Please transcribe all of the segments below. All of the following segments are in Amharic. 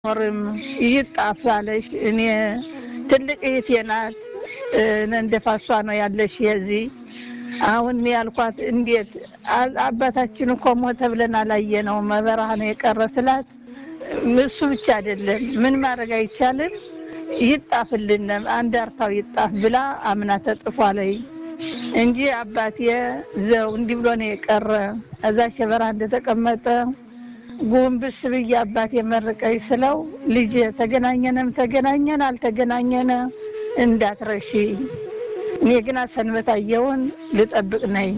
ኖርም ይጣፋለሽ እኔ ትልቅ እህቴናት እንደፋሷ ነው ያለሽ የዚህ አሁን ያልኳት እንዴት አባታችን እኮ ሞተ ብለን አላየነው መበረሃ ነው የቀረስላት እሱ ብቻ አይደለም ምን ማድረግ አይቻልም ይጣፍልን አንድ አርታው ይጣፍ ብላ አምና ተጥፏለይ እንጂ አባቴ ዘው እንዲህ ብሎ ነው የቀረ እዛ ሸበራ እንደተቀመጠ ጉንብስ ብዬ አባቴ መረቀይ ስለው ልጅ ተገናኘን አልተገናኘነ እንዳትረሺ እኔ ግን ሰንበታየውን ልጠብቅ ነኝ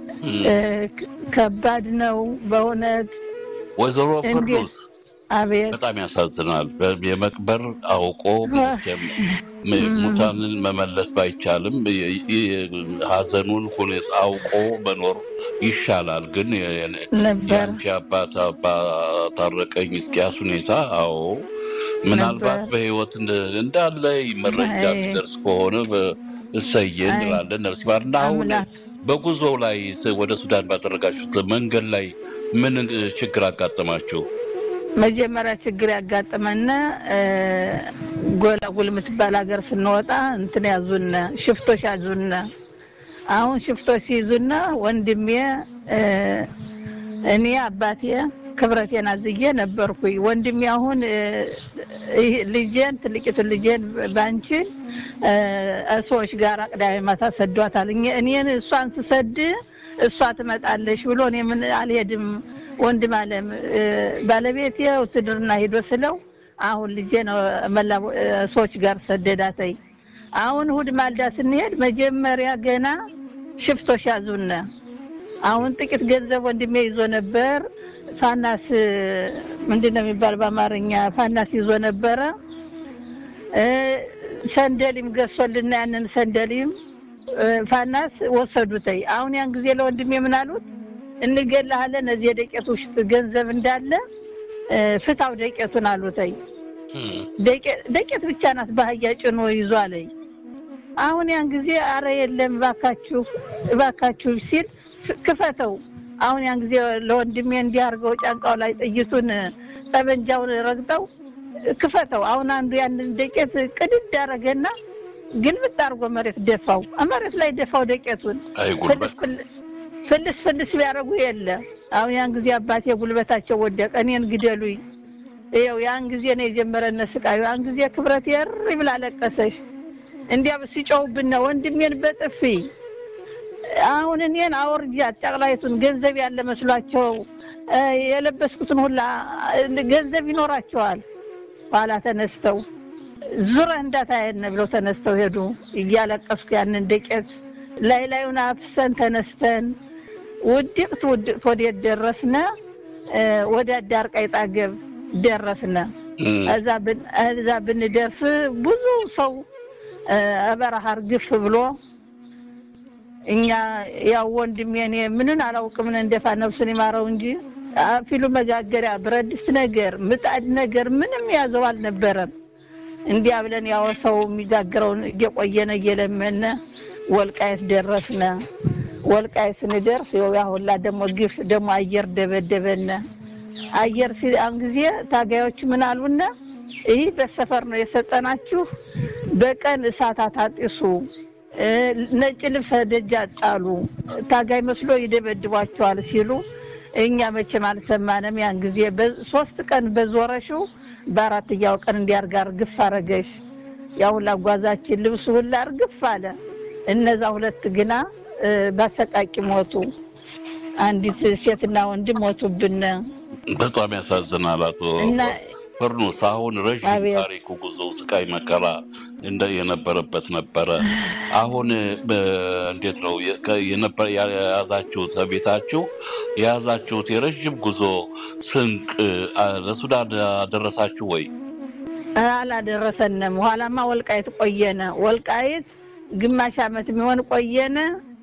ከባድ ነው በእውነት ወይዘሮ ፍርዱስ አቤት በጣም ያሳዝናል የመቅበር አውቆ ሙታንን መመለስ ባይቻልም ሀዘኑን ሁኔታ አውቆ መኖር ይሻላል ግን ያንቺ አባት ታረቀኝ እስኪያስ ሁኔታ አዎ ምናልባት በህይወት እንዳለ መረጃ ቢደርስ ከሆነ እሰየን እንላለን ነፍስ ይማርና አሁን በጉዞ ላይ ወደ ሱዳን ባደረጋችሁት መንገድ ላይ ምን ችግር አጋጠማችሁ? መጀመሪያ ችግር ያጋጠመና ጎላጉል ምትባል ሀገር ስንወጣ እንትን ያዙና ሽፍቶች ያዙና አሁን ሽፍቶች ይዙና ወንድሜ እኔ አባቴ ክብረቴን አዝዬ ነበርኩኝ ወንድሜ አሁን ልጄን ትልቂቱ ልጄን ባንቺ አሶች ጋር አቅዳይ ማታ ሰዷታል እኔን እሷን ስሰድ እሷ ትመጣለሽ ብሎ እኔ ምን አልሄድም ወንድም አለም ባለቤቴ ውትድርና ሄዶ ስለው አሁን ልጄ ነው መላው ሰዎች ጋር ሰደዳተይ አሁን ሁድ ማልዳ ስንሄድ መጀመሪያ ገና ሽፍቶች ያዙና አሁን ጥቂት ገንዘብ ወንድሜ ይዞ ነበር ፋናስ ምንድነው የሚባል በአማርኛ ፋናስ ይዞ ነበር ሰንደሊም ገሶልና ያንን ሰንደሊም ፋናስ ወሰዱተይ አሁን ያን ጊዜ ለወንድሜ ምን አሉት እንገላለን እዚህ ደቂት ውስጥ ገንዘብ እንዳለ ፍታው ደቂቱን አሉተይ ደቂት ብቻ ናት ባህያ ጭኖ ይዟለይ አሁን ያን ጊዜ አረ የለም ባካችሁ ሲል ክፈተው አሁን ያን ጊዜ ለወንድሜ እንዲያርገው ጫንቃው ላይ ጥይቱን ጠበንጃውን ረግጠው ክፈተው አሁን አንዱ ያንን ደቂት ቅድድ አረገና ግን ብታርጎ መሬት ደፋው መሬት ላይ ደፋው ደቂቱን ፍልስ ቢያረጉ የለ አሁን ያን ጊዜ አባቴ ጉልበታቸው ወደቀ እኔን ግደሉኝ ይኸው ያን ጊዜ ነው የጀመረነ ስቃዩ ያን ጊዜ ክብረት ይብላ ለቀሰሽ እንዲያው ሲጮውብና ወንድሜን በጥፊ አሁን እኔን አወርጃት ጫቅላይቱን ገንዘብ ያለ መስሏቸው የለበስኩትን ሁላ ገንዘብ ይኖራቸዋል ባላ ተነስተው ዙራ እንዳታየነ ብለው ተነስተው ሄዱ እያለቀስኩ ያንን ደቂት ላይላዩን አፍሰን ተነስተን ውድቅት ወደ ደረስና ወደ ዳርቃይ ጣገብ ደረስና እዛ ብንደርስ ብዙ ሰው አበራሃር ግፍ ብሎ እኛ ያው ወንድሜ እኔ ምንን አላውቅም እንደፋ ነፍሱን ይማረው እንጂ አፊሉ መጋገሪያ ብረድስ ነገር ምጣድ ነገር ምንም ያዘው አልነበረም እንዲያ ብለን ያው ሰው የሚጋገረውን እየቆየነ እየለመነ ወልቃይት ደረስና ወልቃይት ስንደርስ ያው ሁላ ደሞ ግፍ ደሞ አየር ደበደበና አየር ሲአን ጊዜ ታጋዮች ምን አሉና ይሄ በሰፈር ነው የሰጠናችሁ በቀን እሳታት አጥሱ ነጭ ልብስ ደጃጣሉ ታጋይ መስሎ ይደበድባቸዋል ሲሉ እኛ መቼም አልሰማንም ያን ጊዜ በ3 ቀን በዞረሽው በአራተኛው ቀን እንዲያርጋር ግፍ አረገሽ ያው ላጓዛችን ልብስ ሁላ አርግፍ አለ እነዛ ሁለት ግና በሰቃቂ ሞቱ አንዲት ሴትና ወንድ ሞቱብነ በጣም ያሳዝናል አቶ ፍርዱስ አሁን ረጅም ታሪኩ ጉዞ ስቃይ መከራ የነበረበት ነበር አሁን እንዴት ነው ያዛችሁት ቤታችሁ ያዛችሁት የረጅም ጉዞ ስንቅ ለሱዳን አደረሳችሁ ወይ አላደረሰንም ኋላማ ወልቃይት ቆየነ ወልቃይት ግማሽ አመት የሚሆን ቆየነ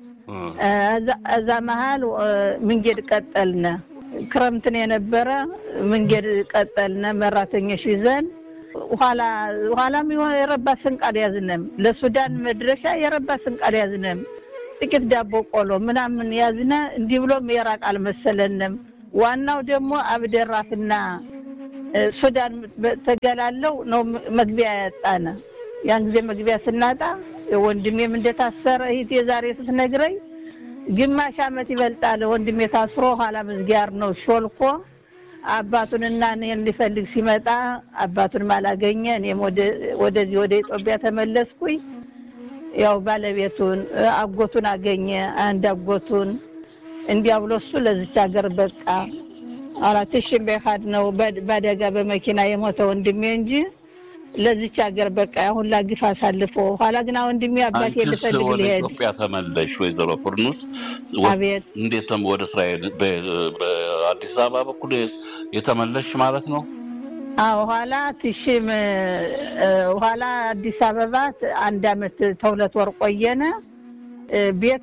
እዛ መሃል መንገድ ቀጠልነ ክረምትን የነበረ መንገድ ቀጠልነ መራተኞች ይዘን ኋላም የረባ ስንቅ አልያዝንም ለሱዳን መድረሻ የረባ ስንቅ አልያዝንም ጥቂት ዳቦ ቆሎ ምናምን ያዝነ እንዲህ ብሎ የራቅ አልመሰለንም ዋናው ደግሞ አብደራፍና ሱዳን ተገላለው ነው መግቢያ ያጣነ ያን ጊዜ መግቢያ ስናጣ ወንድሜም እንደታሰረ እህቴ ዛሬ ስትነግረኝ ግማሽ አመት ይበልጣል ወንድሜ ታስሮ ኋላ መዝጊያር ነው ሾልኮ አባቱንና እኔን ሊፈልግ ሲመጣ አባቱን ማላገኘ እኔም ወደዚህ ወደ ኢትዮጵያ ተመለስኩኝ ያው ባለቤቱን አጎቱን አገኘ አንድ አጎቱን እንዲያብሎሱ ለዚች ሀገር በቃ አራትሽም በኻድ ነው ባደጋ በመኪና የሞተ ወንድሜ እንጂ ለዚች ሀገር በቃ አሁን ላግፍ አሳልፎ ኋላ ግን ወንድሜ አባቴ ልፈልግ ሊሄድ ኢትዮጵያ ተመለሽ ወይዘሮ ፍርኑስ እንዴት ወደ እስራኤል በአዲስ አበባ በኩል የተመለሽ ማለት ነው ኋላ ትሽም ኋላ አዲስ አበባ አንድ አመት ተውለት ወር ቆየነ ቤት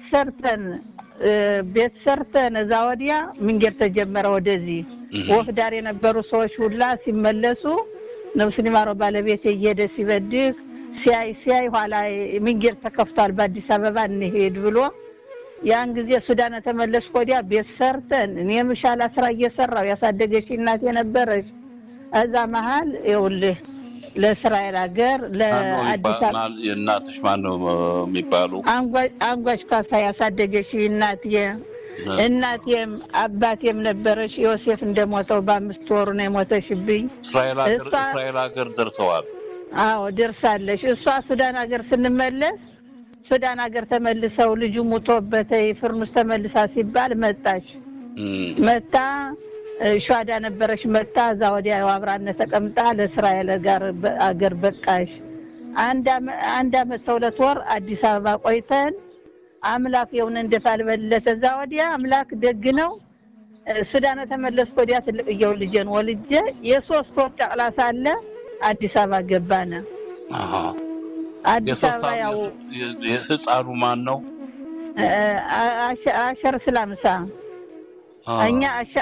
ሰርተን እዛ ወዲያ መንገድ ተጀመረ ወደዚህ ወፍዳር የነበሩ ሰዎች ሁላ ሲመለሱ ነብስኒ ማሮ ባለቤት እየሄደ ሲበድግ ሲያይ ኋላ መንገድ ተከፍቷል በአዲስ አበባ እንሄድ ብሎ ያን ጊዜ ሱዳን ተመለስኩ ወዲያ ቤት ሰርተን እኔም ሻላ ስራ እየሰራው ያሳደገች እናት የነበረች እዛ መሃል ይውልህ ለእስራኤል ሀገር ለአዲስ አበባ እናትሽ ማን ነው የሚባሉ አንጓች ካሳ ያሳደገች እናቴም አባቴም ነበረሽ ዮሴፍ እንደሞተው በ5 ወር ነው የሞተሽብኝ እስራኤል ሀገር ደርሰዋል ደርሳለሽ እሷ ሱዳን ሀገር ስንመለስ ሱዳን ሀገር ተመልሰው ልጁ ሞቶበት ፍርኑስ ተመልሳ ሲባል መጣ ሻዳ ነበረሽ መጣ እዛ ወዲያ አብራነ ተቀምጣ ለእስራኤል ሀገር በቃሽ አንድ አመት ተውለት ወር አዲስ አበባ ቆይተን አምላክ የሆነ እንደፋልበለተ እዛ ወዲያ አምላክ ደግ ነው ሱዳን ተመለስኩ ወዲያ ትልቅየው ልጄን ወልጄ የ3 ወር ጫቅላሳ አለ አዲስ አበባ ገባነ አዲስ አበባ ያው የህፃኑ ማን ነው አሸር ስላምሳ እኛ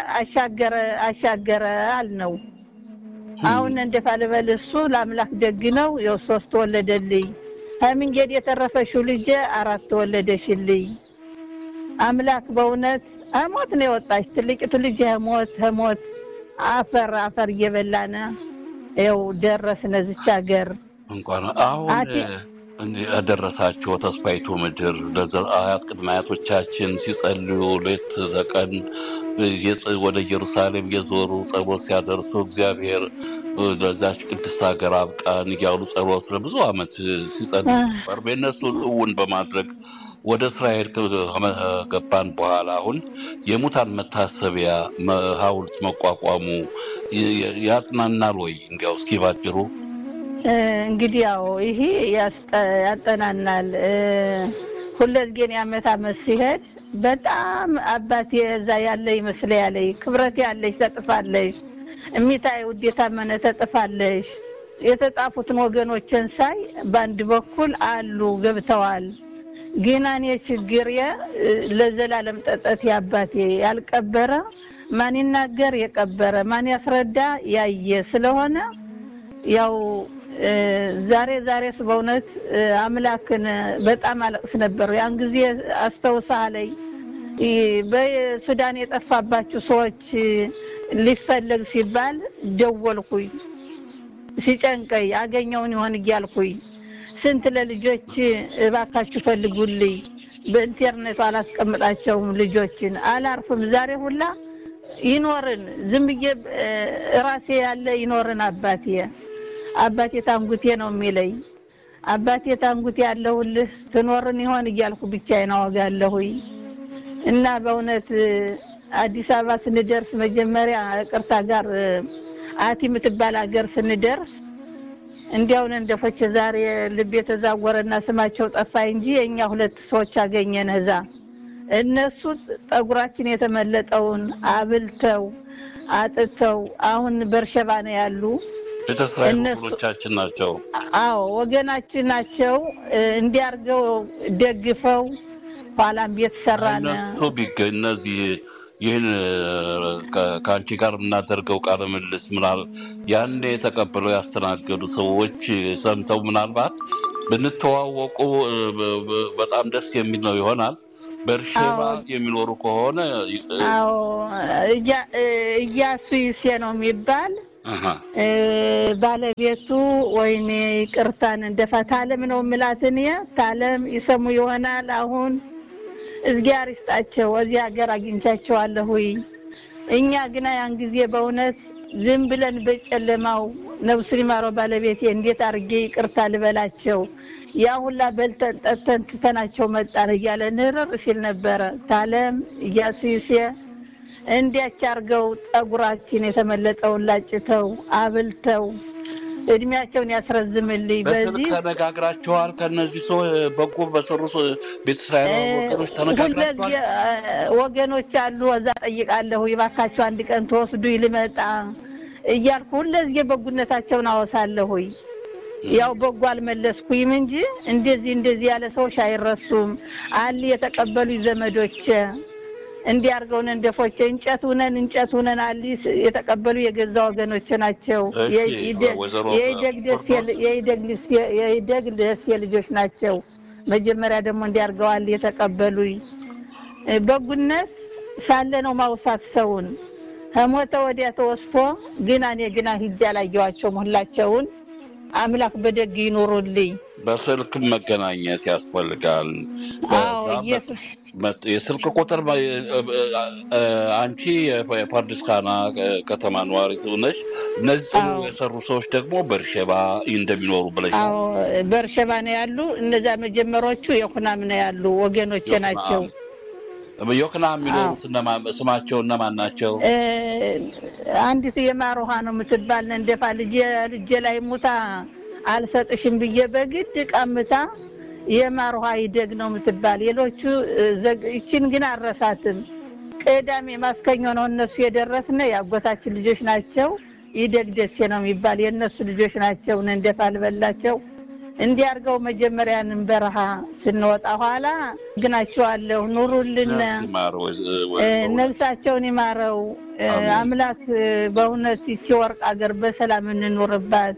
አሻገረ አልነው አሁን እንደፋልበለሱ ለአምላክ ደግ ነው የ3 ወለደልኝ ከመንገድ የተረፈሽው ልጄ 4 ወለደሽልኝ አምላክ በእውነት አሞት ነው የወጣች ትልቂቱ ልጄ ሞት አፈር እየበላነ ያው ደረስነ እዚች ሀገር እንኳን አሁን እንዴ አደረሳችሁ ተስፋይቱ ምድር ለዘአያት ቅድማያቶቻችን ሲጸልዩ ሌት ዘቀን ወደ ኢየሩሳሌም የዞሩ ጸሎት ሲያደርሱ እግዚአብሔር ለዛች ቅድስት ሀገር አብቃን ያሉ ጸሎት ለብዙ አመት ሲጸልዩ በእነሱን እውን በማድረግ ወደ እስራኤል ገባን በኋላ አሁን የሙታን መታሰቢያ ሐውልት መቋቋሙ ያጽናናል ወይ እንዲያው እስኪ ባጭሩ እንግዲህ ያው ይሄ ያጠናናል ሁለዚህ ዓመት ሲሄድ በጣም አባቴ እዛ ያለ ይመስላል ክብረት ያለሽ ተጥፋለሽ እሚታይ ውዴታ መነ ተጥፋለሽ የተጣፉትን ወገኖችን ሳይ ባንድ በኩል አሉ ገብተዋል ግን እኔ ችግር ለዘላለም ጠጠት ያባቴ ያልቀበረ ማን ይናገር የቀበረ ማን ያስረዳ ያየ ስለሆነ ያው ዛሬስ በእውነት አምላክን በጣም አለቅስ ነበር ያን ጊዜ አስተውሳለኝ በሱዳን የጠፋባችሁ ሰዎች ሊፈልግ ሲባል ደወልኩኝ ሲጨንቀኝ አገኘውን ይሆን ይያልኩኝ ስንት ለልጆች እባካችሁ ፈልጉልኝ በኢንተርኔት አላስቀምጣቸውም ልጆችን አላርፍም ዛሬ ሁላ ይኖርን ዝምዬ ራሴ ያለ ይኖርን አባቴ ታንጉቴ ነው የሚለኝ አባቴ ታንጉቴ ያለውልህ ትኖርን ይሆን ይያልኩ ብቻዬን አወጋለሁኝ እና በእውነት አዲስ አበባ ስንደርስ መጀመሪያ ቅርሳ ጋር አቲ ምትባል ሀገር ስንደርስ እንዲያው እንደፈቸ ዛሬ ልቤ ተዛወረና ስማቸው ጠፋይ እንጂ የኛ 2 ሰዎች አገኘን እዛ እነሱ ጠጉራችን የተመለጠውን አብልተው አጥተው አሁን በርሸባ ነው ያሉ ቤተሰቦቻችን ናቸው ወገናችን ናቸው እንዲያርገው ደግፈው ኋላም ቤት ሰራነ እነሱ ቢገነዚህ ይሄን ካንቺ ጋር እናደርገው ቃለ ምልልስ ምናል ያኔ ተቀበለው ያስተናገዱ ሰዎች ሰምተው ምናልባት ብንተዋወቁ በጣም ደስ የሚል ነው ይሆናል በርሸባ የሚኖሩ ከሆነ እያሱ ይሴ ነው የሚባል ባለቤቱ ወይኔ ይቅርታን እንደፈታለም ነው ምላትን ታለም ይሰሙ ይሆናል አሁን እግዚአብሔር ይስጣቸው እዚህ ሀገር አግኝቻቸዋለሁ እኛ ግን ያን ጊዜ በእውነት ዝም ብለን በጨለማው ነብስ ሊማረው ባለቤቴ እንዴት አርጌ ይቅርታ ልበላቸው ያ ሁላ በልተን ጠጥተን ትተናቸው መጣን እያለ ንርር ሲል ነበር ታለም ያሲሴ እንዲያቻርገው ጠጉራችን የተመለጠውን ላጭተው አብልተው እድሜያቸውን ያስረዝምልኝ በዚህ ተነጋግራቸዋል ከነዚህ ሰው በጎ በሰሩ ቤተሰብ ወገኖች ተነጋግራቸዋል ወገኖች አሉ እዛ ጠይቃለሁ ይባካቸው አንድ ቀን ተወስዱ ይልመጣ እያልኩ ለዚህ በጉነታቸውን አወሳለሁ ያው በጎ አልመለስኩኝም እንጂ እንደዚህ ያለ ሰዎች አይረሱም አሊ የተቀበሉ ዘመዶች እንዲያርገውን እንደፎች እንጨት ሆነን አሊ የተቀበሉ የገዛ ወገኖች ናቸው የይደግደስ የልጆች ናቸው መጀመሪያ ደግሞ እንዲያርገዋል የተቀበሉኝ በጉነት ሳለ ነው ማውሳት ሰውን ሞተ ወዲያ ተወስቶ ግና ሂጃ ላየዋቸው ሁላቸውን አምላክ በደግ ይኖርልኝ በስልክ መገናኘት ያስፈልጋል የስልክ ቁጥር አንቺ የፓርዲስካና ከተማ ነዋሪ ነሽ እነዚህ የሰሩ ሰዎች ደግሞ በርሸባ እንደሚኖሩ ብለሻል አዎ በርሸባ ነው ያሉ እነዛ መጀመሮቹ የኩናም ነው ያሉ ወገኖቼ ናቸው በዮክናም የሚኖሩት ስማቸው እነማን ናቸው አንዲት የማሮሃ ነው የምትባል እንደፋ ልጅ ላይ ሙታ አልሰጥሽም ብዬ በግድ ቀምታ የማሮሃ ይደግ ነው የምትባል ሌሎቹ እቺን ግን አረሳትም ቀዳሜ ማስከኞ ነው እነሱ የደረስነ ያጎታችን ልጆች ናቸው ይደግ ደስ ነው የሚባል የነሱ ልጆች ናቸው እንደፋ ልበላቸው እንዲያርገው መጀመሪያንም በረሃ ስንወጣ ኋላ ግናቸዋለሁ ኑሩልን ነፍሳቸውን ይማረው አምላክ በእውነት ይቺ ወርቅ አገር በሰላም እንኖርባት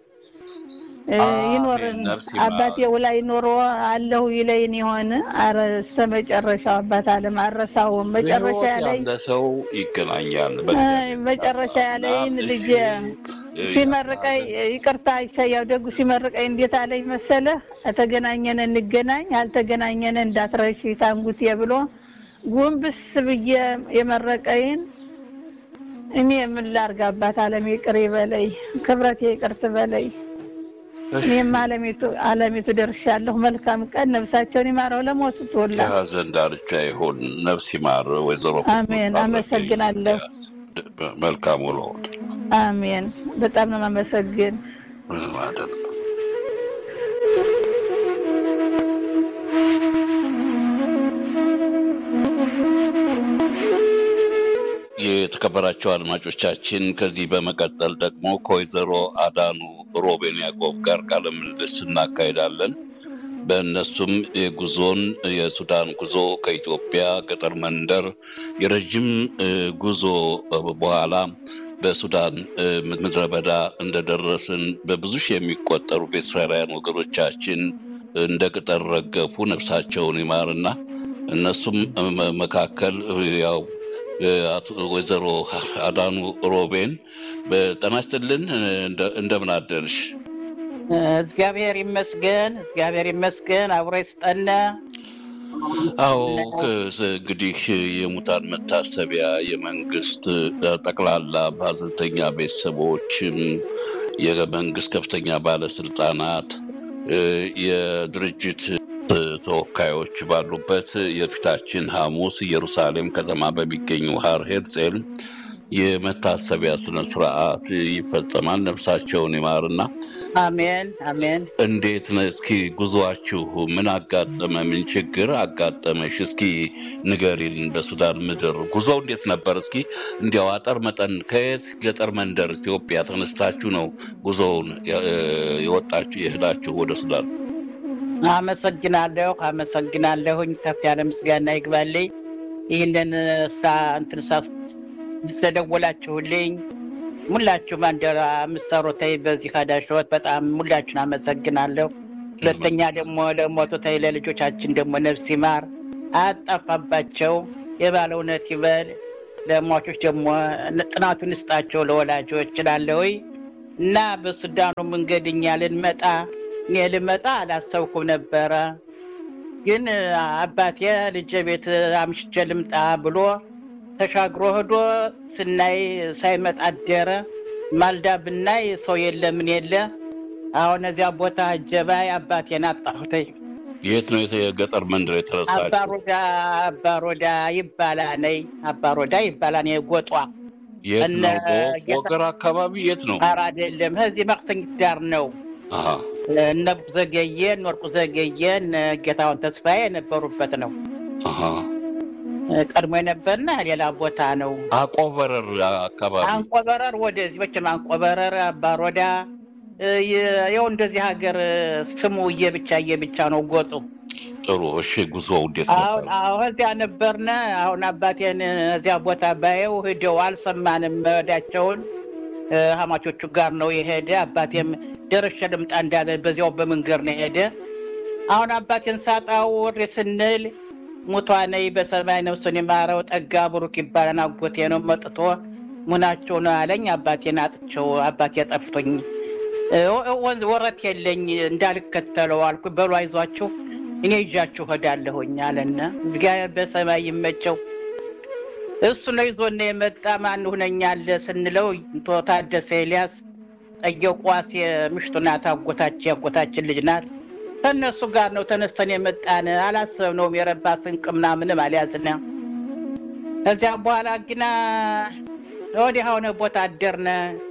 ይኖርን አባቴ ወላይ ኖሮ አለው ይለይን ይሆን አረስተ መጨረሻው አባት አለም አረሳው መጨረሻ ላይ ሰው ይገናኛል መጨረሻ ላይ ልጅ ሲመርቀይ ይቅርታ ይሻያው ደጉ ሲመርቀይ እንዴት አለኝ መሰለ ተገናኘን እንገናኝ አልተገናኘን እንዳትረሺ ታንጉት ይብሎ ጉንብስ ብዬ የመረቀይን እኔ ምን ላርጋ አባት አለም ይቅር ይበለይ ክብረቴ ይቅርት በለይ እኔም ዓለሚቱ ደርሻለሁ መልካም ቀን ነፍሳቸውን ይማረው ለሞቱት ሁሉ ያዘን ዳርቻ ይሁን ነፍስ ይማር ወይዘሮ አሜን አመሰግናለሁ መልካም ውሎ አሜን በጣም ነው ማመሰግን ማለት የተከበራቸው አድማጮቻችን ከዚህ በመቀጠል ደግሞ ከወይዘሮ አዳኑ ሮቤን ያዕቆብ ጋር ቃለ ምልልስ እናካሄዳለን በእነሱም የሱዳን ጉዞ ከኢትዮጵያ ገጠር መንደር የረጅም ጉዞ በኋላ በሱዳን ምድረ በዳ እንደደረስን በብዙ ሺህ የሚቆጠሩ እስራኤላውያን ወገኖቻችን እንደ ቅጠር ረገፉ ነፍሳቸውን ይማርና እነሱም መካከል ያው ወይዘሮ አዳኑ ሮቤን በጤና ይስጥልን እንደምን አደርሽ እግዚአብሔር ይመስገን አብሮ ይስጠና አዎ እንግዲህ የሙታን መታሰቢያ የመንግስት ጠቅላላ ባዘተኛ ቤተሰቦች የመንግስት ከፍተኛ ባለስልጣናት የድርጅት ተወካዮች ባሉበት የፊታችን ሐሙስ ኢየሩሳሌም ከተማ በሚገኙ ሃር ሄርጼል የመታሰቢያ ስነ ስርዓት ይፈጸማል ነፍሳቸውን ይማርና አሜን እንዴት ነው እስኪ ጉዟችሁ ምን አጋጠመ ምን ችግር አጋጠመሽ እስኪ ንገሪን በሱዳን ምድር ጉዞው እንዴት ነበር እስኪ እንዲያው አጠር መጠን ከየት ገጠር መንደር ኢትዮጵያ ተነስታችሁ ነው ጉዞውን የወጣችሁ የሄዳችሁ ወደ ሱዳን አመሰግናለሁኝ ከፍ ያለ ምስጋና ይግባልኝ ይሄንን ስለደወላችሁልኝ ሙላችሁ ማንደራ ምሰሮታይ በዚህ ካዳሽወት በጣም ሙላችሁን አመሰግናለሁ ሁለተኛ ደግሞ ለሞቱታይ ለልጆቻችን ደግሞ ነፍስ ይማር አጣፋባቸው የባለውነት ይበል ለሟቾች ደግሞ ጥናቱን ስጣቸው ለወላጆች እላለሁኝ። እና በሱዳኑ መንገድኛ እኔ ልመጣ አላሰብኩም ነበረ። ግን አባቴ ልጄ ቤት አምሽቼ ልምጣ ብሎ ተሻግሮ ሄዶ ስናይ ሳይመጣ አደረ። ማልዳ ብናይ ሰው የለ ምን የለ። አሁን እዚያ ቦታ ጀባይ አባቴን አጣሁትኝ። የት ነው የገጠር መንደር የተረሳችው? አባሮዳ ይባላል። አባሮዳ ይባላል የጎጧ። የት ነው? ወገራ አካባቢ የት ነው? ኧረ አይደለም፣ እዚህ ማክሰኝት ዳር ነው። እነ ዘገየ ወርቁ ዘገየ ጌታውን ተስፋዬ የነበሩበት ነው። ቀድሞ የነበርና ሌላ ቦታ ነው። አንቆበረር አካባቢ። አንቆበረር ወደዚህ በቸም አንቆበረር አባሮዳ ያው እንደዚህ ሀገር ስሙ እየብቻ ነው ጎጡ። ጥሩ። እሺ ጉዞው እንዴት ነበር? አሁን እዚያ ነበርና አሁን አባቴን እዚያ ቦታ ባየው ሄደው አልሰማንም መዳቸውን ሀማቾቹ ጋር ነው የሄደ። አባቴም ደረሸ ልምጣ እንዳለ በዚያው በመንገር ነው ሄደ። አሁን አባቴን ሳጣው ወሬ ስንል ሙቷነይ በሰማይ ነፍሱን ይማረው ጠጋ ብሩክ ይባላል አጎቴ ነው መጥቶ ሙናቸው ነው አለኝ። አባቴን አጥቸው አባቴ ጠፍቶኝ ወረት የለኝ እንዳልከተለው አልኩ። በሉ አይዟችሁ እኔ ይዣችሁ ሄዳለሁኝ አለና እግዚአብሔር በሰማይ ይመቸው። እሱ ነው ይዞና የመጣ ማን ሆነኛል ስንለው ታደሰ ኤልያስ ጠየቋስ የምሽቱና ያጎታችን ልጅ ናት። ከነሱ ጋር ነው ተነስተን የመጣን። አላሰብነውም የረባ ስንቅ ምናምን አልያዝና። ከዚያ በኋላ ግና ወዲያ ሆነ ቦታ አደርነ።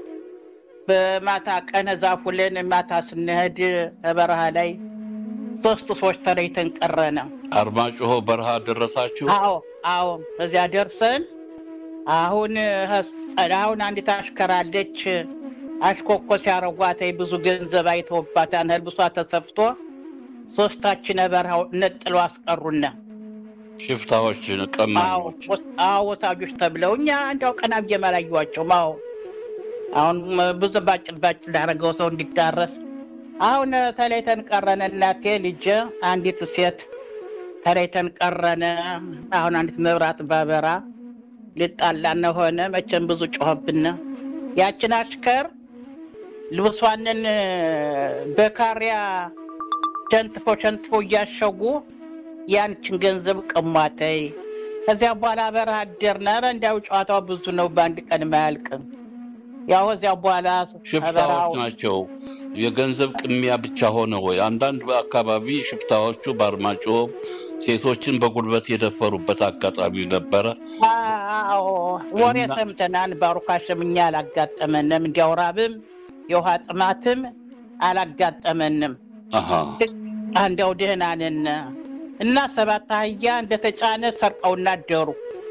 በማታ ቀን ዛፉልን ማታ ስንሄድ በረሃ ላይ 3 ሰዎች ተለይተን ቀረነ። አርማጭሆ በረሃ ደረሳችሁ? አዎ እዚያ ደርሰን አሁን አንዲት አሽከራለች። አሽኮኮ ሲያረጓተይ ብዙ ገንዘብ አይተውባታን ህልብሷ ተሰፍቶ 3ታችን በረሃው ነጥለው አስቀሩና። ሽፍታዎች ቀማኞች? ወሳጆች ተብለውኛ አንዳው ቀና በየማላዩዋቸው አሁን ብዙ ባጭ ዳረገው ሰው እንዲዳረስ አሁን ተለይተን ቀረነ። እናቴ ልጅ አንዲት ሴት ተለይተን ቀረነ። አሁን አንዲት መብራት ባበራ ልጣላና ሆነ መቼም ብዙ ጮህብና ያችን አሽከር ልብሷንን በካሪያ ሸንትፎ እያሸጉ ያንችን ገንዘብ ቀሟተይ። ከዚያ በኋላ በረሃ አደርና እንዳው ጨዋታው ብዙ ነው፣ በአንድ ቀን ማያልቅም። ያው እዚያ በኋላ ሽፍታዎች ናቸው። የገንዘብ ቅሚያ ብቻ ሆነ ወይ? አንዳንድ አካባቢ ሽፍታዎቹ በአርማጭሆ ሴቶችን በጉልበት የደፈሩበት አጋጣሚ ነበረ። ወሬ ሰምተናል። ባሩካሽምኛ አላጋጠመንም። እንዲያው ራብም የውሃ ጥማትም አላጋጠመንም። አንዳው ደህና ነን እና 7 አህያ እንደተጫነ ሰርቀውና አደሩ።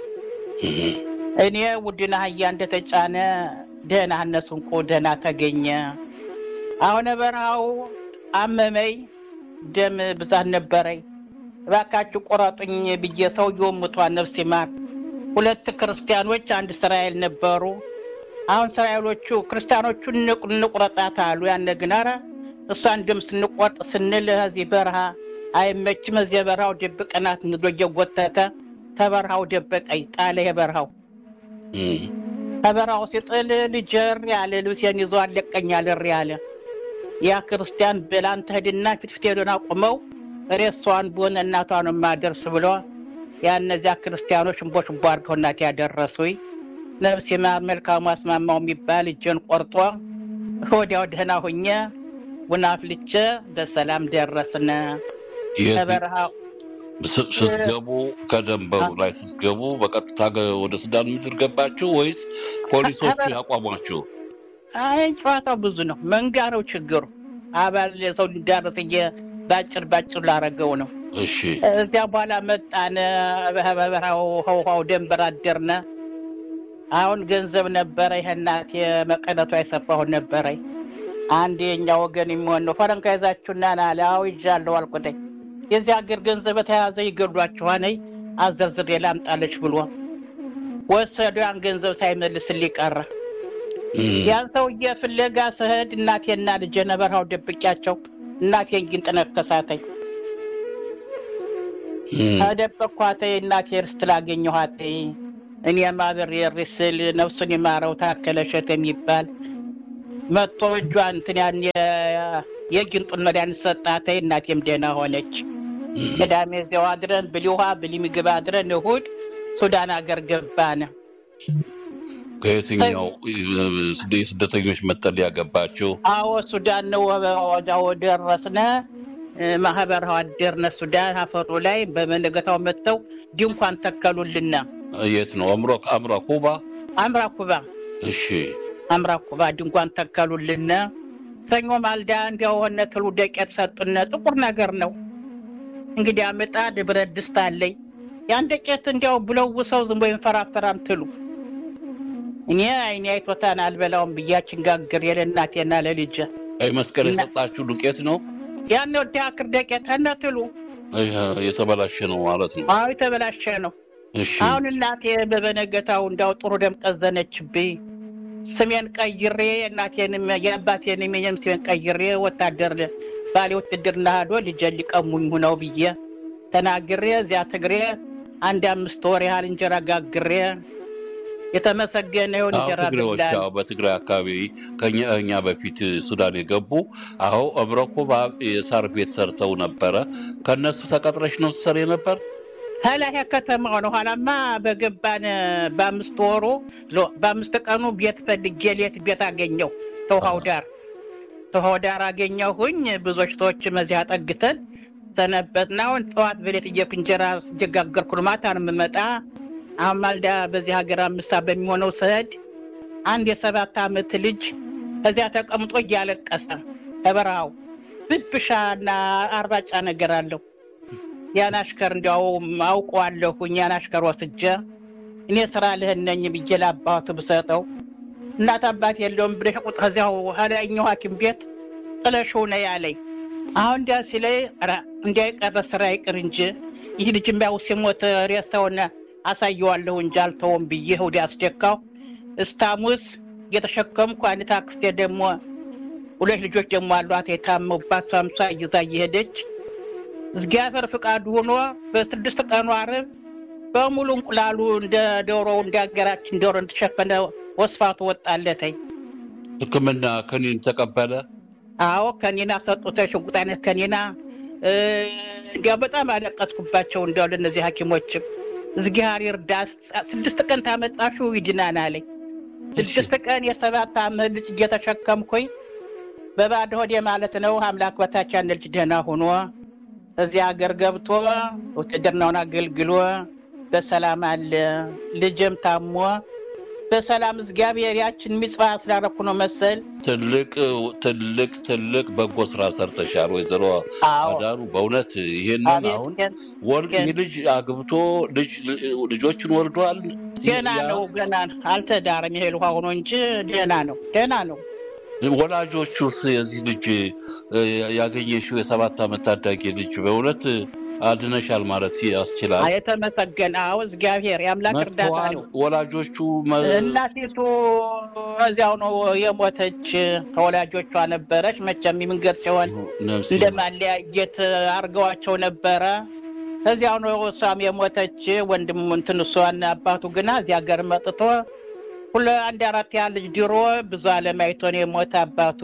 እኔ ውድና አህያ እንደተጫነ ደህና እነሱን ደህና ተገኘ። አሁን በረሃው አመመኝ፣ ደም ብዛት ነበረኝ። እባካችሁ ቆራጡኝ ብዬ ሰውየው ሙቷን ነፍስ ይማር። 2 ክርስቲያኖች 1 እስራኤል ነበሩ። አሁን እስራኤሎቹ ክርስቲያኖቹን ንቁረጣት አሉ። ያነግናራ እሷን ደም ስንቆርጥ ስንል እዚህ በረሃ አይመችም። እዚህ በረሃው ደብቀናት ንዶየ ጎተተ ተበረሃው ደበቀኝ ጣለ። የበረሃው ተበረሃው ሲጥል ልጀር ያለ ልብሴን ይዞ አለቀኛል ያለ ያ ክርስቲያን በላንተ ሄድና ፊት ሄዶና ቆመው ሬሷን ቦነ እናቷን ማደርስ ብሎ ያነዚያ ክርስቲያኖች እንቦሽ ባርከው እናት ያደረሱኝ። ነፍስ መልካሙ አስማማው የሚባል እጄን ቆርጦ ወዲያው ደህና ሆኜ ወናፍልቼ በሰላም ደረስነ። ተበረሃው ስትገቡ ከደንበሩ ላይ ስትገቡ በቀጥታ ወደ ሱዳን ምድር ገባችሁ ወይስ ፖሊሶቹ ያቋሟችሁ? ጨዋታው ብዙ ነው። መንጋረው ችግሩ አባል ሰው እንዲዳረስ ባጭር ላረገው ነው። እሺ እዚያ በኋላ መጣነ። በበረሃው ደንበር አደርነ። አሁን ገንዘብ ነበረ። ይሄናት የመቀነቷ አይሰፋው ነበረ። አንድ የኛ ወገን የሚሆን ነው ፈረንካ ይዛችሁና ናላው ይጃለው አልቆተኝ። የዚህ ሀገር ገንዘብ ተያዘ ይገሏችኋል አዘርዝር የላምጣለች ብሎ ወሰዱ። ያን ገንዘብ ሳይመልስልኝ ቀረ። ያን ሰውዬ ፍለጋ ስሄድ እናቴና ልጄ ነበርው ደብቂያቸው እናቴን ግን ተነከሳተኝ። ተደበቅኳት። እናቴ ርስት ላገኘኋት እኔ ማብሬ ርስል ነፍሱን ይማረው ታከለሸት የሚባል መጥቶ እጇን እንትን ያን የጊንጡን መድኃኒት ሰጣት። እናቴም ደህና ሆነች። ቅዳሜ እዚያው አድረን ብሊ ውሃ ብሊ ምግብ አድረን እሑድ ሱዳን ሀገር ገባን። ከየትኛው ስደተኞች መጠለያ ገባችሁ? አዎ ሱዳን ነው። ወዛው ደረስነ። ማህበር አደርነ ሱዳን አፈሩ ላይ በመነገታው መጥተው ድንኳን ተከሉልና። የት ነው? አምራ ኩባ። አምራ ኩባ። እሺ አምራ ኩባ ድንኳን ተከሉልና። ሰኞ ማልዳ እንዲያው ሆነ ትሉ ደቄት ሰጡነ። ጥቁር ነገር ነው እንግዲህ ምጣድ ብረት ድስት አለኝ። ያን ደቄት እንዲያው ብለው ሰው ዝም ብሎ ይንፈራፈራም ትሉ እኔ አይኔ አይቶታን አልበላውም ብያችን ጋግር የለናቴና ለልጄ አይ መስቀል የሰጣችሁ ዱቄት ነው። ያን ወደ አክር ደቄት አናትሉ የተበላሸ ነው ማለት ነው። አዎ የተበላሸ ነው። እሺ አሁን እናቴ በበነገታው እንዳው ጥሩ ደም ቀዘነችብኝ። ስሜን ቀይሬ እናቴንም የአባቴንም ስሜን ቀይሬ ወታደር ባሌ ውትድርና ሄዶ ልጄን ሊቀሙኝ ሆነው ብዬ ተናግሬ እዚያ ትግሬ 1-5 ወር ያህል እንጀራ ጋግሬ የተመሰገነ ይሁን እንጀራ ብላኝ። በትግራይ አካባቢ ከኛ በፊት ሱዳን የገቡ አብረኩባ የሳር ቤት ሰርተው ነበረ። ከነሱ ተቀጥረሽ ነው ትሰሪ ነበር? ሀላያ ከተማው ነው። ኋላማ በገባን በ5 ወሩ በ5 ቀኑ ቤት ፈልጌ ቤት አገኘው። ተውሃው ዳር አገኘሁኝ። ብዙዎች ሰዎች መዚያ ጠግተን ሰነበትናውን። ጠዋት በሌት እንጀራ ሲጋገርኩ ማታ ነው የምመጣ። አሁን ማልዳ በዚህ ሀገር 5 ሰዓት በሚሆነው ሰዓት አንድ የ7 ዓመት ልጅ እዚያ ተቀምጦ እያለቀሰ ተበራው ብብሻና አርባጫ ነገር አለው። ያን አሽከር እንዲያው አውቀዋለሁኝ። ያን አሽከር ወስጄ እኔ ስራ ልህነኝ ብዬ ለአባቱ ብሰጠው እናት አባት የለውም ብለሽ ቁጥ ከዚያው ሀላኛው ሐኪም ቤት ጥለሽው ነው ያለኝ። አሁን እንዲያ ሲለኝ እንዳይቀር ስራ ይቅር እንጂ ይህ ልጅ የሚያው ሲሞት ሬሳውን አሳየዋለሁ እንጂ አልተውም ብዬ ወዲ አስደካው። እስታሙስ የተሸከምኩ አንድ ታክሲ ደግሞ 2 ልጆች ደግሞ አሏት የታመሙባት። ሳምሳ ይዛ እየሄደች እግዚአብሔር ፍቃዱ ሆኖ በ6 ቀኑ ዓርብ በሙሉ እንቁላሉ እንደ ዶሮ እንዳገራችን ዶሮ እንተሸፈነ ወስፋቱ ወጣለተኝ። ሕክምና ከኒን ተቀበለ። አዎ ከኒና ሰጡት። ሽጉጥ አይነት ከኒና እንዲያው በጣም አለቀስኩባቸው። እንዲያው ለነዚህ ሐኪሞች እግዚአብሔር ይርዳስ። 6 ቀን ታመጣሹ ይድናና አለኝ። 6 ቀን የ7 ዓመት ልጅ እየተሸከምኩኝ በባዶ ሆዴ ማለት ነው። አምላክ በታች ያን ልጅ ደህና ሆኖ እዚያ ሀገር ገብቶ ውትድርናውን አገልግሎ በሰላም አለ። ልጅም ታሞ በሰላም እግዚአብሔር ያችን ምጽዋ ስላረኩ ነው መሰል ትልቅ በጎ ስራ ሰርተሻል ወይዘሮ አዳኑ። በእውነት ይሄንን አሁን ልጅ አግብቶ ልጆችን ወልዷል። ገና ነው አልተዳረም። ይሄ ልጅ ሆኖ እንጂ ደህና ነው። ወላጆቹስ የዚህ ልጅ ያገኘሽው የ7 ዓመት ታዳጊ ልጅ በእውነት አድነሻል ማለት ያስችላል። የተመሰገነ እግዚአብሔር ያምላክ እርዳታ ነው። ወላጆቹ እናቲቱ እዚያው ነው የሞተች። ከወላጆቿ ነበረች። መቼም መንገድ ሲሆን እንደማለያየት አርገዋቸው ነበረ። እዚያው ነው እሷም የሞተች። ወንድሙ እንትንሷን አባቱ ግና እዚያ ሀገር መጥቶ 1-4 ያህል ልጅ ድሮ ብዙ አለማይቶ ነው የሞተ አባቱ።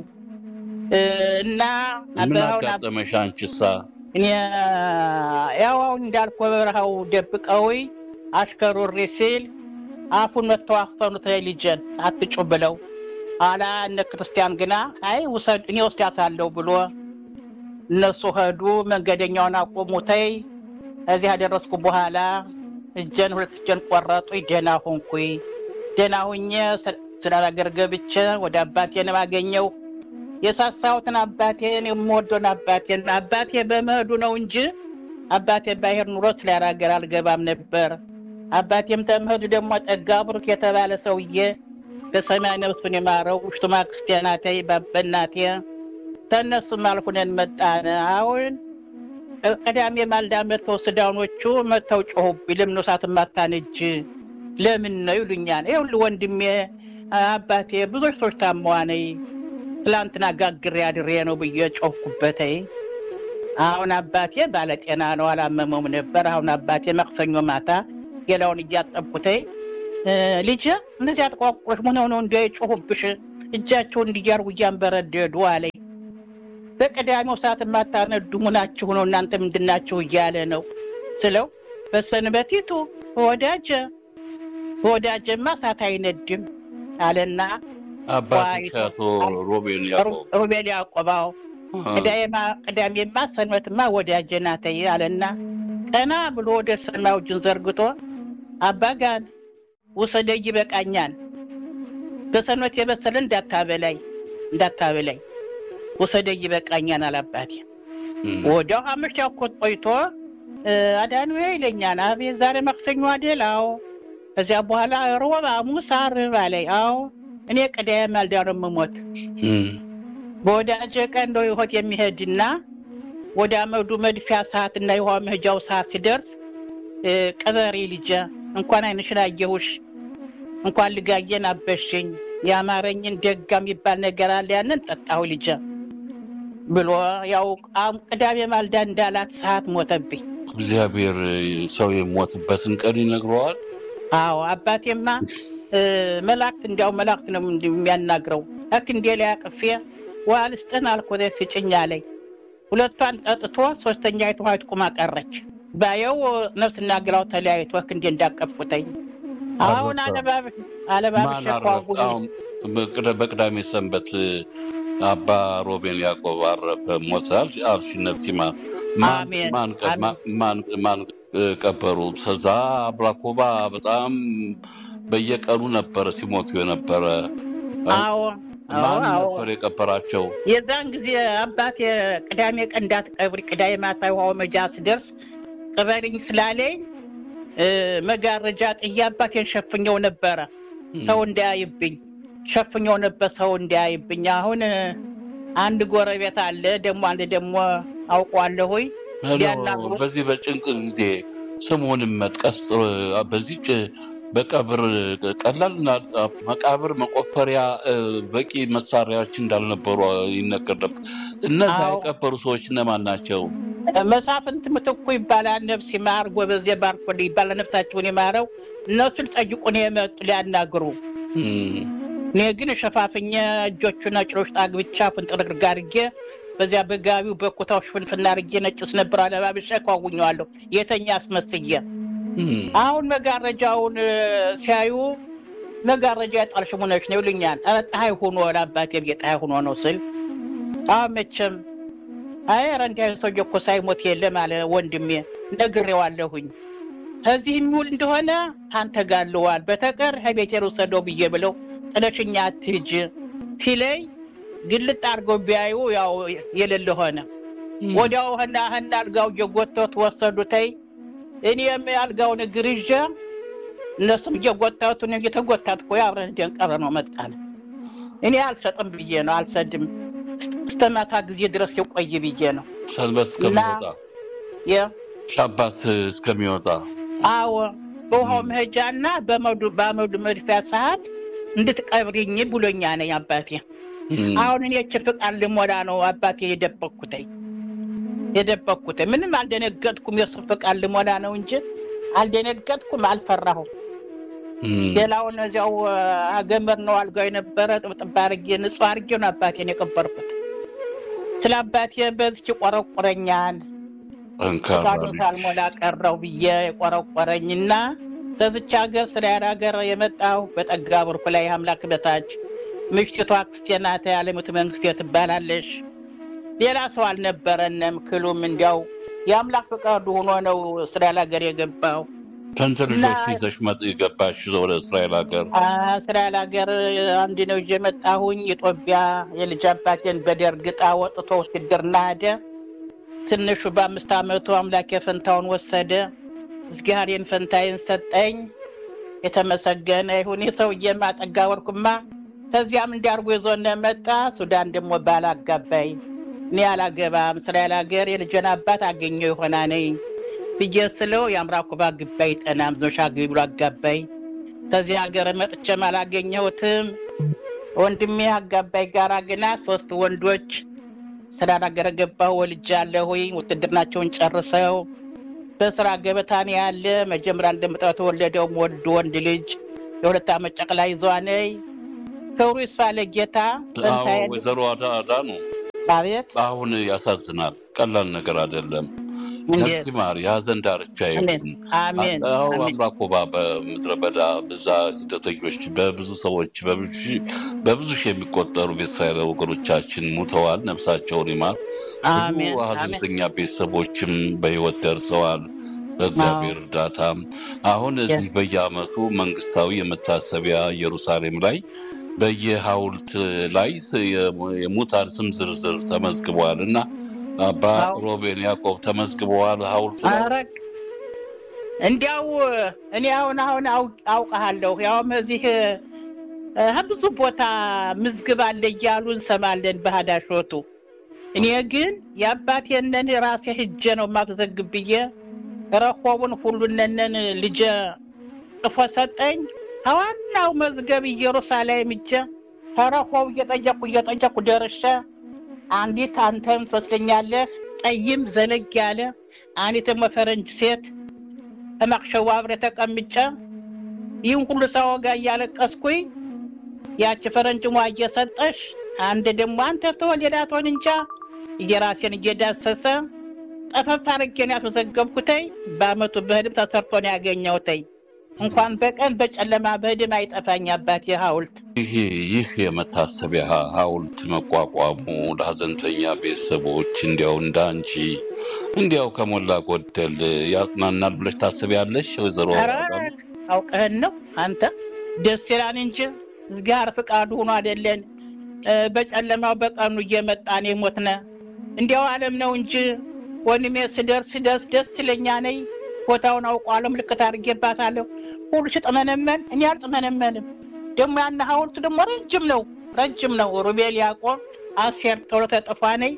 እና አባታመሽ አንቺሳ? እኔ ያው እንዳልኩ በረሃው ደብቀው አሽከሩሪ ሲል አፉን መተዋፈኑት ልጅን አትጩ ብለው አላ እነ ክርስቲያን ግና አይ ወሰድ እኔ ወስዳታለሁ ብሎ እነሱ ሄዱ። መንገደኛውን አቆሙተይ። እዚህ አደረስኩ በኋላ እጄን 2 እጄን ቆረጡ። ደህና ሆንኩኝ። ደህና ሆኜ ስላላገር ገብቼ ወደ አባቴን ማገኘው የሳሳውትን አባቴን የምወደውን አባቴ በመሄዱ ነው እንጂ አባቴ ባይሄድ ኑሮ ስላላገር አልገባም ነበር። አባቴም ተመሄዱ ደግሞ ጠጋብሩክ የተባለ ሰውዬ በሰማይ ነፍሱን ይማረው ውሽቱማ ክርስቲያናቴ ባበናቴ ተነሱም አልኩነን መጣን። አሁን ቀዳሜ ማልዳ መተው ሱዳኖቹ መተው ጮሁብኝ። ለምን ነው ሳት ማታነጅ ለምን ነው ይሉኛል። ይሁን ወንድሜ አባቴ ብዙዎች ሰዎች ታመዋነይ ትላንትና ጋግሬ አድሬ ነው ብዬ ጮህኩበተይ። አሁን አባቴ ባለጤና ነው አላመመውም ነበር። አሁን አባቴ ማክሰኞ ማታ ገላውን እያጠብኩት ልጅ እነዚህ አጥቋቁሮች ምን ሆነው እንዳይጮሁብሽ እጃቸውን እንዲያርጉ እያንበረደዱ አለኝ። በቀዳሚው ሰዓት ማታነዱ ምናችሁ ነው እናንተ ምንድናችሁ እያለ ነው ስለው በሰንበቲቱ ወዳጀማ እሳት አይነድም አለና አባቱ ሮቤል ያዕቆባው ቅዳሜማ ሰንበትማ ወዳጄ ናት አለና ቀና ብሎ ወደ ሰማዩ እጁን ዘርግቶ አባጋን ወሰደኝ ይበቃኛል በሰንበት የበሰለ እንዳታበላይ ወሰደኝ ይበቃኛል አላባቴ ወዲያው አመሻ ቆይቶ አዳኑ ይለኛል አቤት ዛሬ ማክሰኞ አይደላው ከዚያ በኋላ ሮብ ሐሙስ ዓርብ አለኝ አዎ እኔ ቅዳሜ ማልዳ ነው የምሞት በወዳጄ ቀን ነው ይሆት የሚሄድና ወደ አመዱ መድፊያ ሰዓትና ይሆን መሄጃው ሰዓት ሲደርስ ቀበሪ ልጅ እንኳን አይንሽን አየሁሽ እንኳን ልጋየን አበሽኝ ያማረኝን ደጋም ይባል ነገር አለ ያንን ጠጣው ልጅ ብሎ ያው ቅዳሜ ማልዳ እንዳላት ሰዓት ሞተብኝ እግዚአብሔር ሰው የሞትበትን ቀን ይነግረዋል አዎ አባቴማ መላእክት ነው የሚያናግረው እንዴ ያቅፌ ዋልስጠን አልኮደ ሲጭኛ ላይ ሁለቷን ጠጥቶ ሶስተኛ አይቷት ቁማ ቀረች ባየው ነፍስና ግራው ተለያይቶ እንዴ እንዳቀፍኩተኝ አሁን አለባብሽ ቋጉ በቅዳሜ ሰንበት አባ ሮቤል ያዕቆብ አረፈ ሞታል አልሽ ነፍሲማ ማን ቀበሩ ተዛ አብራኮባ በጣም በየቀኑ ነበር ሲሞቱ የነበረ አዎ ማን ነበር የቀበራቸው የዛን ጊዜ አባቴ ቅዳሜ ቀን እንዳትቀብሪ ቅዳሜ ማታ ውሃው መጃ ሲደርስ ቀበሪኝ ስላለኝ መጋረጃ ጥያባቴን ሸፍኘው ነበር ሰው እንዳያይብኝ ሰው እንዳያይብኝ አሁን አንድ ጎረቤት አለ አንድ አውቀዋለሁ ያናግሩ በዚህ በጭንቅ ጊዜ ስሙንም መጥቀስ በዚህ በቀብር ቀላልና መቃብር መቆፈሪያ በቂ መሳሪያዎች እንዳልነበሩ ይነገር ነበር እነዛ የቀበሩ ሰዎች እነማን ናቸው መሳፍንት ምትኩ ይባላል ነፍስ ይማር ጎበዜ ባርኮ ይባላል ነፍሳቸውን ይማረው እነሱን ጠይቁን የመጡ ሊያናግሩ እኔ ግን ሸፋፍኛ እጆቹና ጭሮሽ ጣግብቻ ፍንጥርግር ጋርጌ በዚያ በጋቢው በኩታው ሽፍንፍና አርጌ ነጭስ ነበር አለባብሻ ቋጉኛለሁ የተኛ አስመስየ አሁን መጋረጃውን ሲያዩ መጋረጃ ያጣልሽ ሙነሽ ነው ይሉኛል አጣይ ሆኖ አባቴ የጣይ ሆኖ ነው ስል አመቸም ረንዳይ ሰው እኮ ሳይሞት የለም አለ ወንድሜ ነግሬዋለሁኝ እዚህ የሚውል እንደሆነ አንተ ጋለዋል በተቀር ከቤቴ ወሰደው ብዬ ብለው ጥለሽኛ አትሂጂ ሲለይ ግልጥ አድርገው ቢያዩ ያው የሌለ ሆነ ወዲያው ሀና አልጋው የጎተት ወሰዱተይ እኔም ያልጋውን ግርጃ እነሱም የጎተቱ ነው የተጎተትኩ ያብረን ደንቀረ ነው መጣለ እኔ አልሰጥም ብዬ ነው አልሰድም እስተማታ ጊዜ ድረስ የቆይ ብዬ ነው ሰንበት እስከሚወጣ ሻባት እስከሚወጣ አዎ በውሃው መሄጃና በአመዱ መድፊያ ሰዓት እንድትቀብሪኝ ብሎኛ ነኝ አባቴ አሁን እኔ ፍቃድ ልሞላ ነው አባቴ የደበቅኩት ምንም አልደነገጥኩም የሱ ፍቃድ ልሞላ ነው እንጂ አልደነገጥኩም አልፈራሁም ሌላውን እዚያው አገመር ነው አልጋው የነበረ ጥብጥብ አድርጌ ንጹህ አድርጌ ነው አባቴን የቀበርኩት ስለ አባቴ በዚህ ቆረቆረኛል እንካባሉ ሳልሞላ ቀረው ብዬ ቆረቆረኝና ተዝቻ ሀገር እስራኤል ሀገር የመጣው በጠጋ ብርኩ ላይ አምላክ በታች ምሽቷ ክርስቲያናት ያለሙት መንግስት ትባላለሽ ሌላ ሰው አልነበረንም ክሉም እንዲያው የአምላክ ፈቃዱ ሆኖ ነው እስራኤል ሀገር የገባው ተንተርጆች ይዘሽ ገባሽ ወደ እስራኤል ሀገር አንድ ነው የመጣሁኝ ኢትዮጵያ የልጅ አባቴን በደርግጣ ወጥቶ ሲድርና ሄደ ትንሹ በ5 አመቱ አምላክ የፈንታውን ወሰደ እግዚአብሔርን ፈንታዬን ሰጠኝ የተመሰገነ ይሁን ሰውዬ ማጠጋ ወርኩማ ከዚያም እንዲያርጉ ይዞነ መጣ ሱዳን ደግሞ ባላጋባይ እኔ አላገባም እስራኤል ሀገር የልጅን አባት አገኘው ይሆና ነኝ ብየስለው ያምራኩባ ግባይ ጠናም ዞሻ ግቢ ብሎ አጋባይ ከዚህ ሀገር መጥቼ ማላገኘሁትም ወንድሜ አጋባይ ጋር ገና 3 ወንዶች እስራኤል ሀገር ገባው ወልጃለሁኝ ውትድርናቸውን ጨርሰው በስራ ገበታን ያለ መጀመሪያ እንደምጣው ተወለደው ወንድ ልጅ የሁለት ዓመት ጨቅላ ይዟነይ ክብሩ ይስፋ ለጌታ አዎ ወይዘሮ አዳኑ አቤት አሁን ያሳዝናል ቀላል ነገር አይደለም ነፍስ ማር ያዘን ዳርቻ ይሁን አሜን አዎ አምራኮባ በምድረ በዳ በዛ ስደተኞች በብዙ ሰዎች በብዙ ሺህ የሚቆጠሩ ቤተሰብ ወገኖቻችን ሙተዋል ነፍሳቸውን ይማር አሜን ሀዘንተኛ ቤተሰቦችም በህይወት ደርሰዋል በእግዚአብሔር እርዳታ አሁን እዚህ በየዓመቱ መንግስታዊ የመታሰቢያ ኢየሩሳሌም ላይ በየሐውልት ላይ የሙታን ስም ዝርዝር ተመዝግቧልና አባ ሮቤል ያዕቆብ ተመዝግበዋል ሐውልቱ ላይ እንዲያው እኔ አሁን አውቃለሁ ያውም እዚህ ብዙ ቦታ ምዝግብ አለ እያሉ እንሰማለን በሃዳሾቱ እኔ ግን የአባቴን ራሴ ሄጄ ነው ማዘግብዬ ረኮቡን ሁሉነን ልጅ ጽፎ ሰጠኝ ዋናው መዝገብ ኢየሩሳሌም እጄ ረኮብ እየጠየቁ ደርሼ አንዲት አንተም ትወስደኛለህ ጠይም ዘለግ ያለ አንዲት መፈረንጅ ሴት ተማክሸው አብረ ተቀምጬ ይሁን ሁሉ ሰው ጋር ያለቀስኩኝ ያቺ ፈረንጅ ሟየ ሰጠሽ አንድ ደሞ አንተ ተወለዳቶን እንጃ የራሴን እየዳሰሰ ጠፈፍ አርጌን ያስመዘገብኩተይ በአመቱ በህድም ተሰርቶን ያገኘውተይ እንኳን በቀን በጨለማ በህድም አይጠፋኝ አባቴ ሐውልት ይህ የመታሰቢያ ሐውልት መቋቋሙ ለሀዘንተኛ ቤተሰቦች እንዲያው እንዳንቺ እንዲያው ከሞላ ጎደል ያጽናናል ብለሽ ታስቢያለሽ ወይዘሮ አውቀህን ነው አንተ ደስ ይላል እንጂ ጋር ፍቃዱ ሆኖ አይደለን በጨለማው በቀኑ እየመጣን የሞትነ እንዲያው ዓለም ነው እንጂ ወንሜ ስደርስ ደስ ይለኛል ቦታውን አውቃለሁ ምልክት አድርጌባታለሁ ሁሉ ሽጥመነመን እኔ አልጥመነመንም ደሞ ያን ሐውልት ደሞ ረጅም ነው ሩቤል ያዕቆብ አሴር ቶሎ ተጠፋነኝ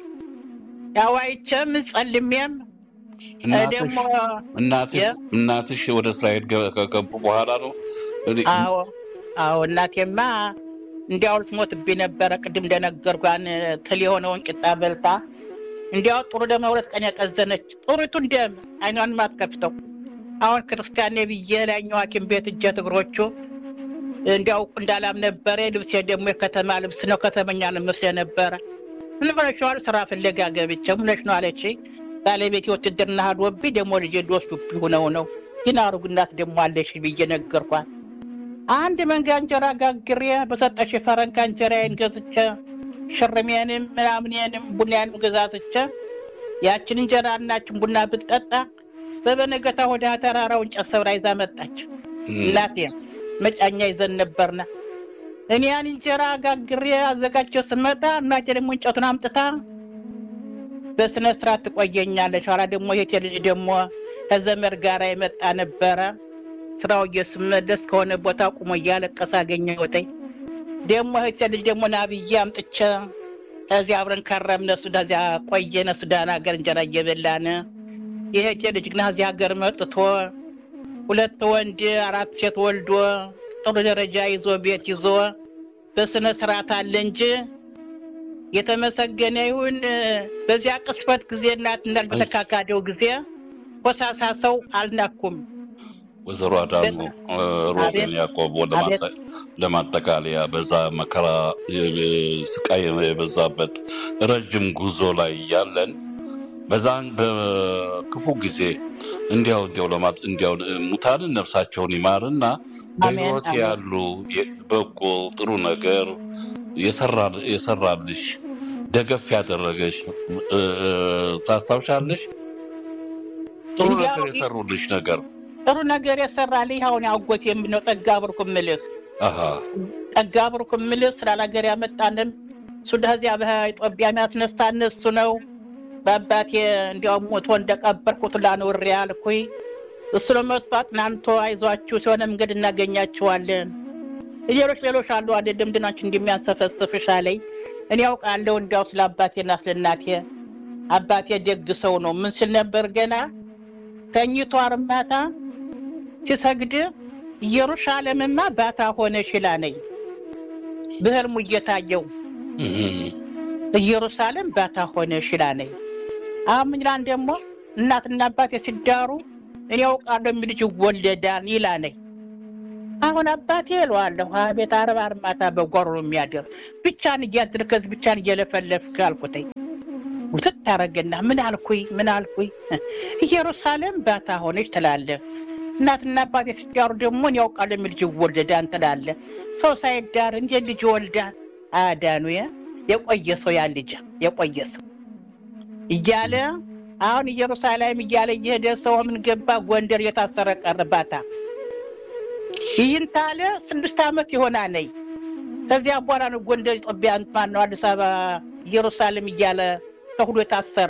ያዋይቸም ጸልሜም ደሞ እናትሽ ወደ እስራኤል ከገቡ በኋላ ነው አዎ እናቴማ እንዲያው ልትሞትብኝ ነበር ቅድም እንደነገርኳን ትል የሆነውን ቂጣ በልታ እንዲያው ጥሩ ደም ሁለት ቀን ያቀዘነች ጥሩቱን ደም አይኗን ማትከፍተው አሁን ክርስቲያን ነብዬ ላይኛው ሐኪም ቤት እጀ ትግሮቹ እንዲያው እንዳላም ነበር ልብስ ደግሞ የከተማ ልብስ ነው ከተመኛ ልብስ ነበር ምን ብለሽዋል ስራ ፍለጋ ገብቼ ምንሽ ነው አለች ባለቤት ወትድርና ሀዶብኝ ደግሞ ልጅ ዶስብኝ ነው ግን አሩግናት ደግሞ አለሽ ብዬ ነገርኳት አንድ መንጋ እንጀራ ጋግሬ በሰጠሽ ፈረንካ እንጀራዬን ገዝቼ ሽርሜንም ምናምንም ቡናንም ገዛዝቼ ያችን እንጀራናችን ቡና ብትጠጣ በበነገታ ወደ ተራራውን ጨሰብራ ይዛ መጣች እናቴ መጫኛ ይዘን ነበርና እኔ ያን እንጀራ ጋግሬ አዘጋጅቼ ስመጣ እናቴ ደግሞ እንጨቱን አምጥታ በስነ ስርዓት ትቆየኛለች ኋላ ደግሞ የቴ ልጅ ደግሞ ከዘመር ጋር የመጣ ነበረ ስራው እየስመለስ ከሆነ ቦታ ቆሞ ያለቀሰ አገኘሁትኝ ደሞ የቴ ልጅ ደግሞ ናብዬ አምጥቼ እዚያ አብረን ከረምነ ሱዳዚያ ቆየነ ሱዳን ሀገር እንጀራ እየበላን የቴ ልጅ ግን እዚያ ሀገር መጥቶ ሁለት ወንድ አራት ሴት ወልዶ ጥሩ ደረጃ ይዞ ቤት ይዞ በስነ ስርዓት አለ እንጂ የተመሰገነ ይሁን በዚያ ቅስፈት ጊዜ እናትና በተካካደው ጊዜ ወሳሳ ሰው አልናኩም ወዘሮ አዳኑ ሮቤል ያዕቆብ ለማጠቃለያ በዛ መከራ ስቃይ የበዛበት ረጅም ጉዞ ላይ ያለን በዛን በክፉ ጊዜ እንዲያው ሙታንን ነፍሳቸውን ይማርና በህይወት ያሉ በጎ ጥሩ ነገር የሰራልሽ ደገፍ ያደረገሽ ታስታውሻለሽ ጥሩ ነገር የሰሩልሽ ነገር ጥሩ ነገር የሰራልኝ አሁን አውቆት የምነው ጠጋብርኩም ምልህ ስላላገር ያመጣንም ሱዳዚያ በኢትዮጵያ የሚያስነሳን እሱ ነው በአባቴ እንዲያው ሞቶ እንደቀበርኩት ላኖር ያልኩኝ እሱ ለመጥፋት ናንቶ አይዟችሁ ሲሆነ መንገድ እናገኛችኋለን ሌሎች አሉ አይደለም ድናችን እንደሚያንሰፈስፍሻለኝ እኔ አውቃለሁ እንዲያው ስለ አባቴና ስለ እናቴ አባቴ ደግ ሰው ነው ምን ሲል ነበር ገና ተኝቶ አርማታ ሲሰግድ ኢየሩሳሌምማ ባታ ሆነሽ ይላነኝ በህልሙ እየታየው ኢየሩሳሌም ባታ ሆነሽ ይላነኝ አምኝላን ደግሞ እናትና አባቴ ሲዳሩ እኔ አውቃለሁ ልጅ ይወለዳል ይላነኝ አሁን አባቴ እለዋለሁ አቤት አርባ አርማታ በጓሮ የሚያደር ብቻን እያድርከዝ ብቻን እየለፈለፍክ አልኩተኝ ውጥት ታረገና ምን አልኩኝ ኢየሩሳሌም ባታ ሆነች ትላለህ እናትና አባቴ ሲያሩ ደግሞ እኔ አውቃለሁ ልጅ ይወለዳል ትላለህ ሰው ሳይዳር እንጂ ልጅ ይወልዳል አዳኑ የቆየ ሰው ያ ልጅ የቆየ ሰው እያለ አሁን ኢየሩሳሌም እያለ እየሄደ ሰው ምን ገባ ጎንደር የታሰረ ቀርባታ ይህን ታለ 6 ዓመት ይሆናል ከዚያ በኋላ ነው ጎንደር ኢትዮጵያን ማነው አዲስ አበባ ኢየሩሳሌም እያለ ተሁሉ የታሰረ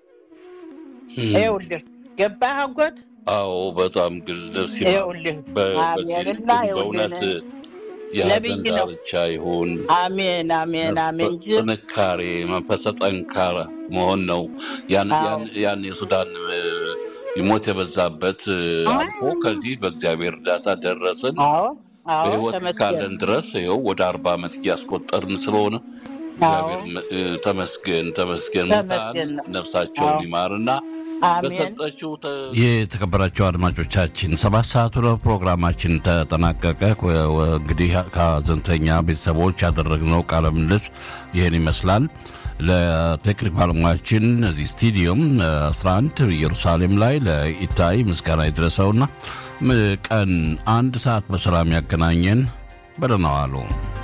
ይኸውልህ ገባህ አጎት አዎ በጣም ግዝደስ ይላል በእውነት የሐዘን ዳርቻ ይሁን አሜን ጥንካሬ መንፈሰ ጠንካራ መሆን ነው ያን የሱዳን ይሞት የበዛበት አልፎ ከዚህ በእግዚአብሔር እርዳታ ደረስን በህይወት ካለን ድረስ ይኸው ወደ 40 ዓመት እያስቆጠርን ስለሆነ እግዚአብሔር ተመስገን ሙታን ነፍሳቸውን ይማርና በሰጣችሁ የተከበራችሁ አድማጮቻችን 7 ሰዓት ነው ፕሮግራማችን ተጠናቀቀ እንግዲህ ከዘንተኛ ቤተሰቦች ያደረግነው ቃለ ምልልስ ይሄን ይመስላል ለቴክኒክ ባለሙያችን እዚህ ስቱዲዮም 11 ኢየሩሳሌም ላይ ለኢታይ ምስጋና ይድረሰውና ቀን 1 ሰዓት በሰላም ያገናኘን በደህና ዋሉ